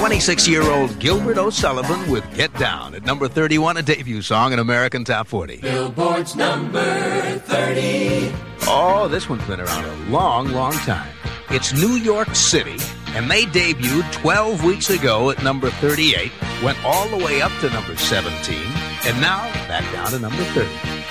26-year-old Gilbert O'Sullivan with Get Down at number 31, a debut song in American Top 40. Billboard's number 30. Oh, this one's been around a long, long time. It's New York City, and they debuted 12 weeks ago at number 38, went all the way up to number 17, and now back down to number 30.